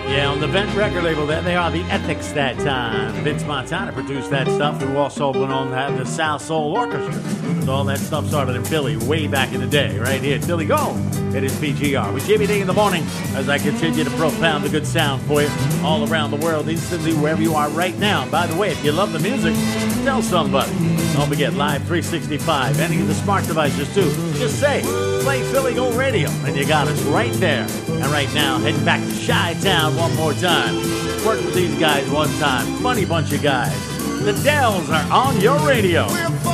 Yeah, on the Vent record label, there they are, the Ethics that time. Vince Montana produced that stuff, who also went on to have the South Soul Orchestra. So all that stuff started in Philly way back in the day, right here. Philly Go. It is PGR with Jimmy D in the morning as I continue to propound the good sound for you all around the world, instantly, wherever you are right now. By the way, if you love the music, tell somebody. Don't forget, Live 365, any of the smart devices too. Just say, play Philly Go Radio, and you got us right there. And right now, heading back to Chi-Town one more time. Worked with these guys one time. Funny bunch of guys. The Dells are on your radio.